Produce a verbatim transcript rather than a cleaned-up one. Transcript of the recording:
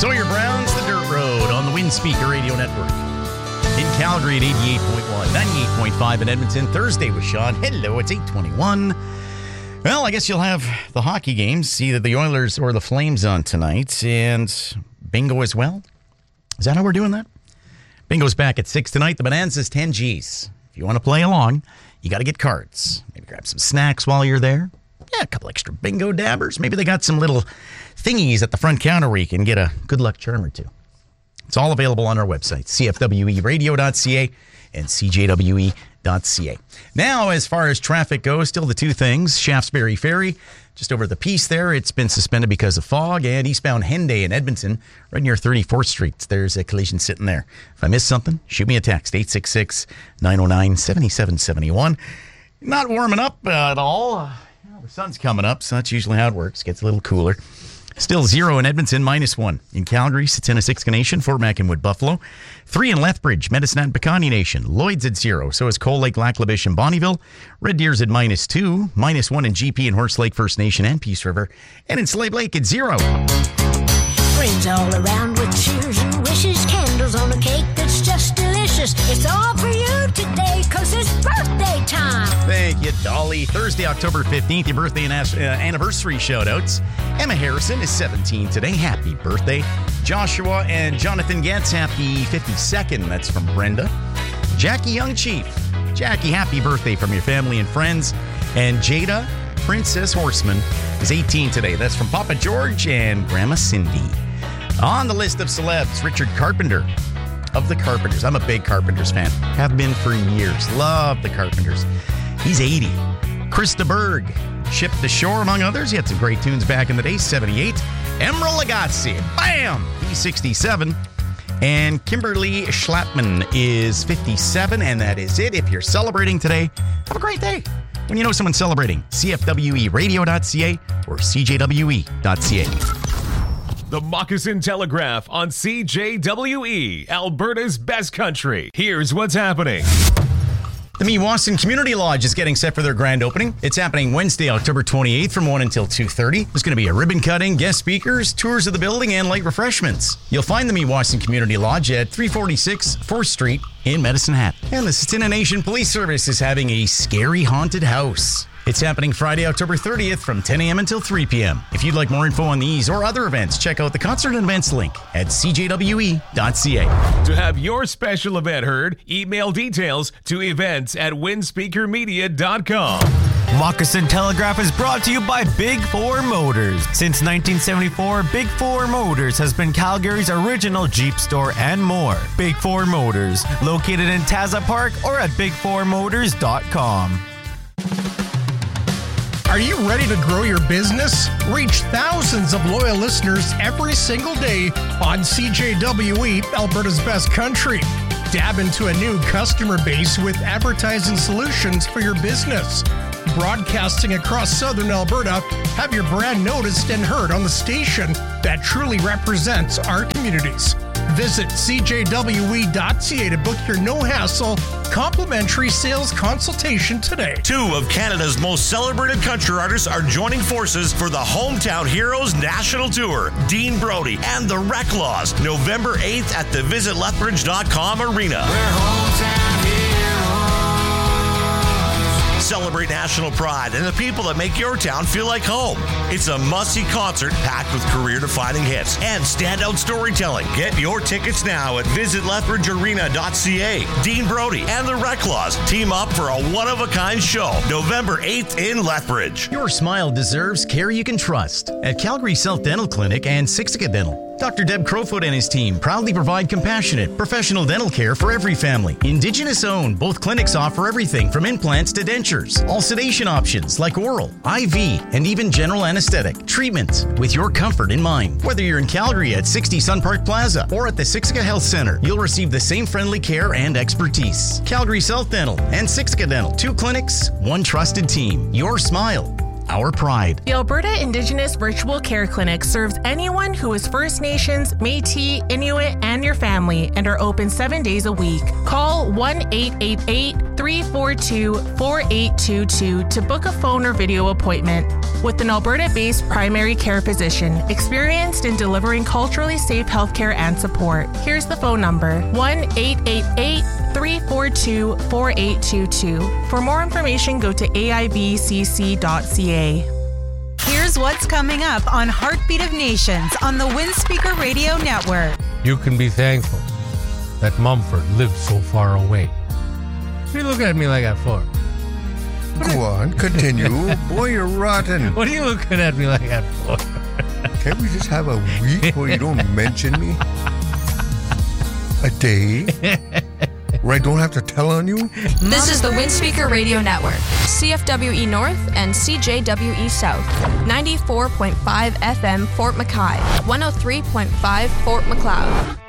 Sawyer Brown's The Dirt Road on the Windspeaker Radio Network. In Calgary at eighty-eight point one, ninety-eight point five in Edmonton. Thursday with Sean. Hello, it's eight twenty-one. Well, I guess you'll have the hockey games, either the Oilers or the Flames on tonight, and bingo as well. Is that how we're doing that? Bingo's back at six tonight. The Bonanza's ten G's. If you want to play along, you got to get cards. Maybe grab some snacks while you're there. Yeah, a couple extra bingo dabbers. Maybe they got some little thingies at the front counter where you can get a good luck charm or two. It's all available on our website, c f w e radio dot c a and c j w e dot c a. Now, as far as traffic goes, still the two things. Shaftesbury Ferry, just over the Peace there, it's been suspended because of fog. And eastbound Henday in Edmonton, right near thirty-fourth Street, there's a collision sitting there. If I missed something, shoot me a text, eight six six, nine oh nine, seven seven seven one. Not warming up uh, at all. Well, the sun's coming up, so that's usually how it works. Gets a little cooler. Still zero in Edmonton, minus one. In Calgary, Satana-Siksika Nation, Fort Mac and Wood Buffalo. Three in Lethbridge, Medicine Hat, Piikani Nation. Lloyd's at zero. So is Cold Lake, Lac La Biche, and Bonnyville. Red Deer's at minus two. Minus one in G P and Horse Lake First Nation and Peace River. And in Slave Lake at zero. Friends all around with cheers and wishes. Candles on a cake that's just delicious. It's all for you today, cause it's birthday time. Thank you, Dolly. Thursday, October fifteenth, your birthday and uh, anniversary shout-outs. Emma Harrison is seventeen today. Happy birthday. Joshua and Jonathan Getz, happy fifty-second. That's from Brenda. Jackie Young Chief. Jackie, happy birthday from your family and friends. And Jada Princess Horseman is eighteen today. That's from Papa George and Grandma Cindy. On the list of celebs, Richard Carpenter of the Carpenters. I'm a big Carpenters fan. Have been for years. Love the Carpenters. He's eighty. Krista Berg, Ship to Shore, among others. He had some great tunes back in the day. seventy-eight. Emeril Lagasse. Bam! He's sixty-seven. And Kimberly Schlappman is fifty-seven. And that is it. If you're celebrating today, have a great day. When you know someone's celebrating, c f w e radio dot c a or c j w e dot c a. The Moccasin Telegraph on C J W E, Alberta's best country. Here's what's happening. The Meewasin Community Lodge is getting set for their grand opening. It's happening Wednesday, October twenty-eighth from one until two thirty. There's going to be a ribbon cutting, guest speakers, tours of the building, and light refreshments. You'll find the Meewasin Community Lodge at three forty-six fourth Street in Medicine Hat. And the Tsuut'ina Nation Police Service is having a scary haunted house. It's happening Friday, October thirtieth from ten a.m. until three p.m. If you'd like more info on these or other events, check out the concert and events link at c j w e dot c a. To have your special event heard, email details to events at windspeaker media dot com. Moccasin Telegraph is brought to you by Big Four Motors. Since nineteen seventy-four, Big Four Motors has been Calgary's original Jeep store and more. Big Four Motors, located in Taza Park or at big four motors dot com. Are you ready to grow your business? Reach thousands of loyal listeners every single day on C J W E, Alberta's best country. Dab into a new customer base with advertising solutions for your business. Broadcasting across southern Alberta, have your brand noticed and heard on the station that truly represents our communities. Visit c j w e dot c a to book your no-hassle, complimentary sales consultation today. Two of Canada's most celebrated country artists are joining forces for the Hometown Heroes National Tour. Dean Brody and the Reclaws, November eighth at the visit lethbridge dot com arena. We're hometown heroes. Celebrate national pride and the people that make your town feel like home. It's a must-see concert packed with career-defining hits and standout storytelling. Get your tickets now at visit lethbridge arena dot c a. Dean Brody and the Reclaws team up for a one-of-a-kind show November eighth in Lethbridge. Your smile deserves care you can trust at Calgary South Dental Clinic and Siksika Dental. Doctor Deb Crowfoot and his team proudly provide compassionate, professional dental care for every family. Indigenous owned, both clinics offer everything from implants to dentures. All sedation options like oral, I V, and even general anesthetic. Treatment with your comfort in mind. Whether you're in Calgary at sixty Sun Park Plaza or at the Siksika Health Center, you'll receive the same friendly care and expertise. Calgary South Dental and Siksika Dental. Two clinics, one trusted team. Your smile. Our pride. The Alberta Indigenous Virtual Care Clinic serves anyone who is First Nations, Métis, Inuit, and your family and are open seven days a week. Call one eight eight eight, three four two, four eight two two to book a phone or video appointment with an Alberta-based primary care physician experienced in delivering culturally safe healthcare and support. Here's the phone number, one eight eight eight, three four two, four eight two two. For more information, go to A I B C C dot C A. Here's what's coming up on Heartbeat of Nations on the Windspeaker Radio Network. You can be thankful that Mumford lived so far away. What are you looking at me like that for? Go on, continue. Boy, you're rotten. What are you looking at me like that for? Can't we just have a week where you don't mention me? A day? Where I don't have to tell on you? This is the Windspeaker Radio Network. C F W E North and C J W E South. ninety-four point five F M Fort McKay. one oh three point five Fort Macleod.